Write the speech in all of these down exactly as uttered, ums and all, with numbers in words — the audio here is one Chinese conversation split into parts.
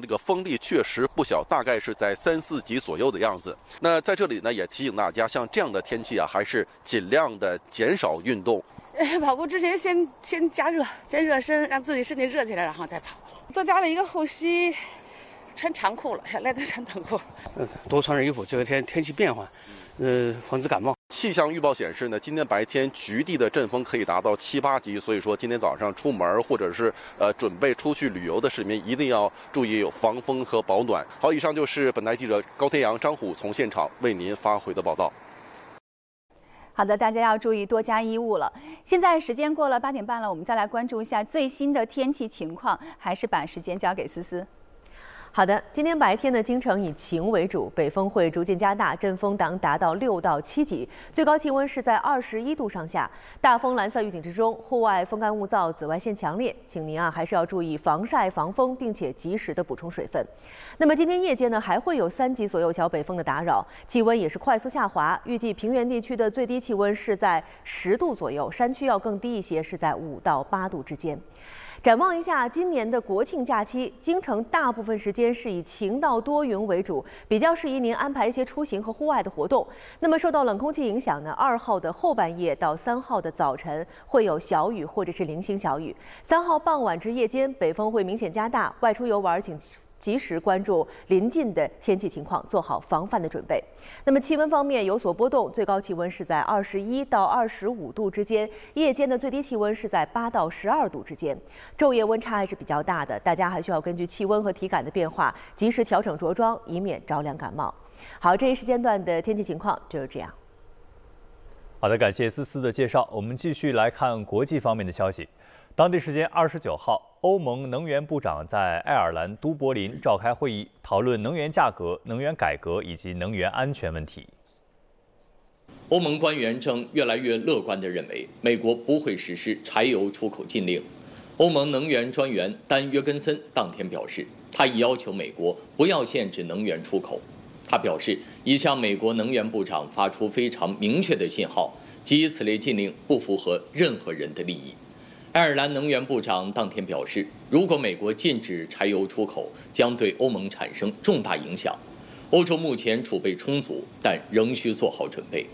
这个风力确实不小，大概是在三四级左右的样子。那在这里呢，也提醒大家，像这样的天气啊，还是尽量的减少运动。 跑步之前先先加热，先热身，让自己身体热起来，然后再跑。多加了一个护膝，穿长裤了，来都穿短裤。 嗯，多穿点衣服，这个天天气变化。呃，防止感冒。 气象预报显示呢，今天白天局地的阵风可以达到七八级，所以说今天早上出门或者是呃准备出去旅游的市民一定要注意有防风和保暖。好，以上就是本台记者高天阳、张虎从现场为您发回的报道。 好的，大家要注意多加衣物了。现在时间过了八点半了，我们再来关注一下最新的天气情况，还是把时间交给思思。 好的，今天白天呢，京城以晴为主，北风会逐渐加大，阵风档达到六到七级，最高气温是在二十一度上下。大风蓝色预警之中，户外风干物燥，紫外线强烈，请您啊还是要注意防晒防风，并且及时的补充水分。那么今天夜间呢，还会有三级左右小北风的打扰，气温也是快速下滑，预计平原地区的最低气温是在十度左右，山区要更低一些，是在五到八度之间。展望一下今年的国庆假期，京城大部分时间是以晴到多云为主，比较适宜您安排一些出行和户外的活动。那么受到冷空气影响呢，二号的后半夜到三号的早晨会有小雨或者是零星小雨。三号傍晚至夜间，北风会明显加大，外出游玩请及时关注临近的天气情况，做好防范的准备。那么气温方面有所波动，最高气温是在二十一到二十五度之间，夜间的最低气温是在八到十二度之间。昼夜温差还是比较大的，大家还需要根据气温和体感的变化，及时调整着装，以免着凉感冒。好，这一时间段的天气情况就是这样。 好的，感谢思思的介绍。我们继续来看国际方面的消息。当地时间二十九号，欧盟能源部长在爱尔兰都柏林召开会议，讨论能源价格、能源改革以及能源安全问题。 欧盟官员正越来越乐观地认为，美国不会实施柴油出口禁令。欧盟能源专员丹·约根森当天表示，他已要求美国不要限制能源出口。他表示，已向美国能源部长发出非常明确的信号，即此类禁令不符合任何人的利益。爱尔兰能源部长当天表示，如果美国禁止柴油出口，将对欧盟产生重大影响。欧洲目前储备充足，但仍需做好准备。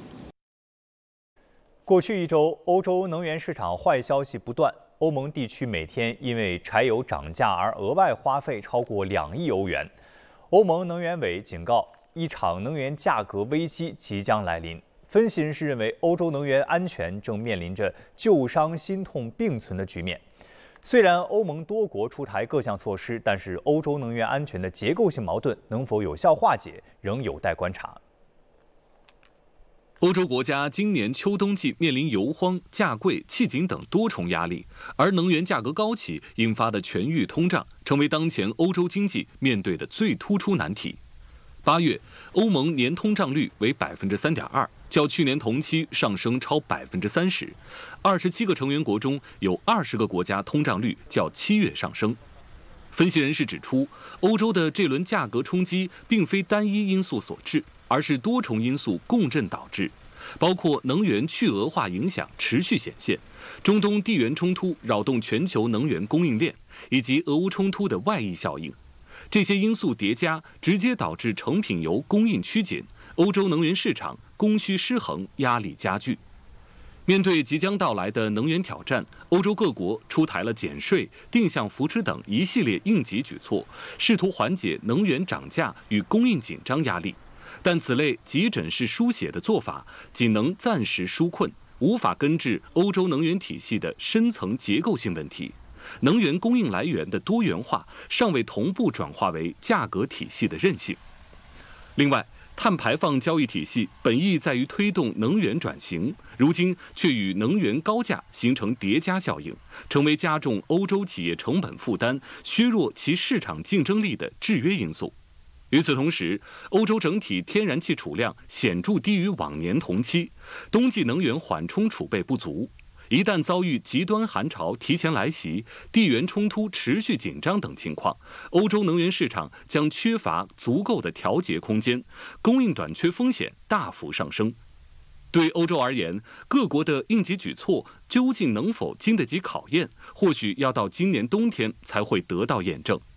过去一周，欧洲能源市场坏消息不断。欧盟地区每天因为柴油涨价而额外花费超过两亿欧元。欧盟能源委警告，一场能源价格危机即将来临。分析人士认为，欧洲能源安全正面临着旧伤新痛并存的局面。虽然欧盟多国出台各项措施，但是欧洲能源安全的结构性矛盾能否有效化解，仍有待观察。 欧洲国家今年秋冬季面临油荒、价贵、气紧等多重压力，而能源价格高企引发的全域通胀，成为当前欧洲经济面对的最突出难题。八月，欧盟年通胀率为百分之三点二，较去年同期上升超百分之三十。二十七个成员国中有二十个国家通胀率较七月上升。分析人士指出，欧洲的这轮价格冲击并非单一因素所致，而是多重因素共振导致，包括能源去俄化影响持续显现，中东地缘冲突扰动全球能源供应链，以及俄乌冲突的外溢效应。这些因素叠加，直接导致成品油供应趋紧，欧洲能源市场供需失衡，压力加剧。面对即将到来的能源挑战，欧洲各国出台了减税、定向扶持等一系列应急举措，试图缓解能源涨价与供应紧张压力。但此类急诊式输血的做法仅能暂时纾困，无法根治欧洲能源体系的深层结构性问题。能源供应来源的多元化尚未同步转化为价格体系的韧性。另外，碳排放交易体系本意在于推动能源转型，如今却与能源高价形成叠加效应，成为加重欧洲企业成本负担、削弱其市场竞争力的制约因素。与此同时，欧洲整体天然气储量显著低于往年同期，冬季能源缓冲储备不足。一旦遭遇极端寒潮提前来袭、地缘冲突持续紧张等情况，欧洲能源市场将缺乏足够的调节空间，供应短缺风险大幅上升。对欧洲而言，各国的应急举措究竟能否经得起考验，或许要到今年冬天才会得到验证。